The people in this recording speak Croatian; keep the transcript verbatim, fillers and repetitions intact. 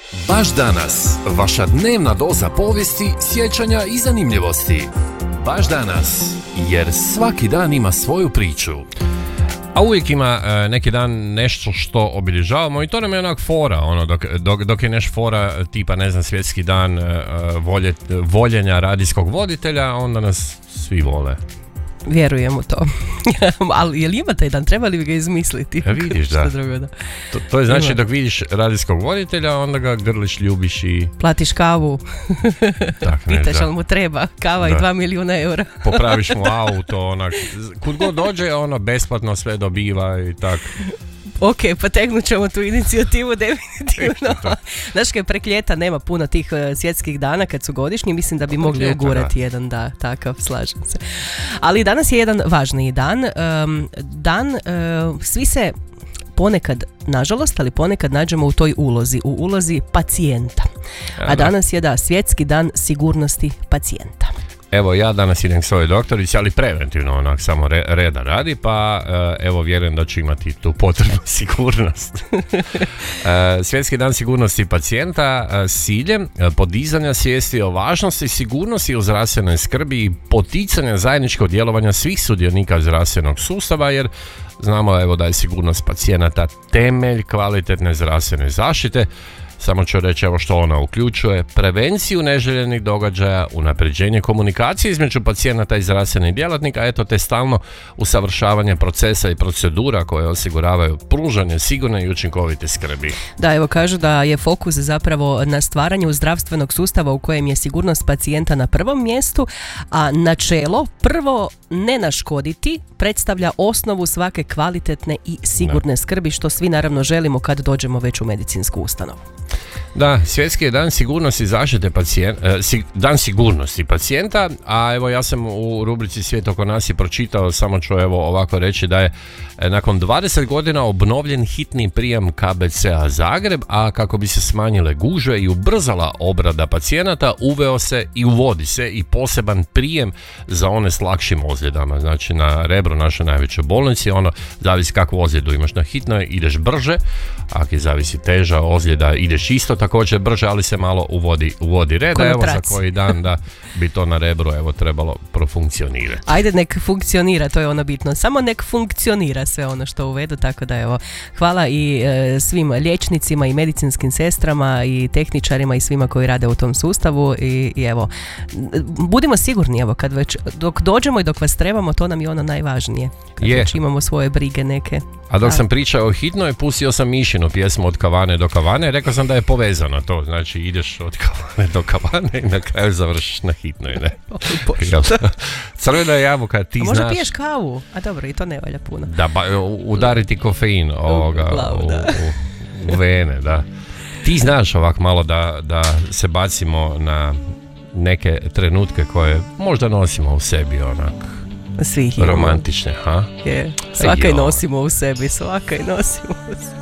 Baš danas, vaša dnevna doza povijesti, sjećanja i zanimljivosti. Baš danas, jer svaki dan ima svoju priču. A uvijek ima e, neki dan nešto što obilježavamo i to nam je onak fora, ono, dok, dok, dok je neš fora tipa, ne znam, svjetski dan e, volje, voljenja radijskog voditelja, onda nas svi vole. Vjerujem u to. Ali je li ima taj dan? Treba li ga izmisliti? Ja vidiš, da. Drugo, da. To, to je znači ima. Dok vidiš radijskog voditelja, onda ga grliš, ljubiš i... Platiš kavu. Tak, ne, pitaš, da. ali mu treba kava Da. i dva milijuna eura. Popraviš mu auto, onak, kud god dođe, ono, besplatno sve dobiva i tak. Ok, pa tegnut ćemo tu inicijativu definitivno. Znaš kaj, prek ljeta nema puno tih uh, svjetskih dana kad su godišnji, mislim da bi Prek mogli ljeta, ugurati da. jedan, da, takav, slažem se. Ali danas je jedan važniji dan. Um, dan, uh, svi se ponekad, nažalost, ali ponekad nađemo u toj ulozi, u ulozi pacijenta. A danas je, da, svjetski dan sigurnosti pacijenta. Evo, ja danas idem k svojoj doktorici, ali preventivno, onak, samo re, reda radi, pa uh, evo, vjerujem da ću imati tu potrebnu sigurnost. uh, Svjetski dan sigurnosti pacijenta uh, s ciljem uh, podizanja svijesti o važnosti sigurnosti u zdravstvenoj skrbi i poticanja zajedničkog djelovanja svih sudionika zdravstvenog sustava, jer znamo, evo, da je sigurnost pacijenata temelj kvalitetne zdravstvene zaštite. Samo ću reći evo što ona uključuje: prevenciju neželjenih događaja, unapređenje komunikacije između pacijenata i zdravstvenih djelatnika, eto, te stalno usavršavanje procesa i procedura koje osiguravaju pružanje sigurne i učinkovite skrbi. Da, evo, kažu da je fokus zapravo na stvaranju zdravstvenog sustava u kojem je sigurnost pacijenta na prvom mjestu, a načelo prvo ne naškoditi predstavlja osnovu svake kvalitetne i sigurne skrbi, što svi naravno želimo kad dođemo već u medicinsku ustanovu. Da, svjetski je dan sigurnosti zaštite pacijenta, eh, si, dan sigurnosti pacijenta, a evo, ja sam u rubrici Svijet oko nas i pročitao, samo ću evo ovako reći da je eh, nakon dvadeset godina obnovljen hitni prijem K B C-a Zagreb, a kako bi se smanjile gužve i ubrzala obrada pacijenata, uveo se i uvodi se i poseban prijem za one s lakšim ozljedama. Znači, na Rebru, našoj najvećoj bolnici, ono, zavisi kakvu ozljedu imaš na hitnoj, ideš brže, ako je zavisi teža ozljeda, ideš isto također brže, ali se malo uvodi, uvodi reda. Evo, za koji dan da bi to na Rebru evo trebalo profunkcionirati. Ajde, nek funkcionira, to je ono bitno. Samo nek funkcionira sve ono što uvedu, tako da evo, hvala i e, svim liječnicima i medicinskim sestrama i tehničarima i svima koji rade u tom sustavu i, i evo, budimo sigurni, evo, kad već dok dođemo i dok vas trebamo, to nam je ono najvažnije. Kad je. već imamo svoje brige neke. A dok sam pričao o hitnoj, pustio sam Mišinu pjesmu Od kavane do kavane, rekao sam da je povezano to, znači ideš od kavane do kavane i na kraju završiš na hitnoj, ne? Crvena jabuka, ti a možda znaš... piješ kavu, a dobro, i to ne valja puno. Da, ba, udariti kofein ovoga, u, glavu, u, da. u, u vene, da. Ti znaš ovak malo da, da se bacimo na neke trenutke koje možda nosimo u sebi, onak... Svih imamo. Romantične, ha? Je, svaka i nosimo u sebi, svaka i nosimo u sebi.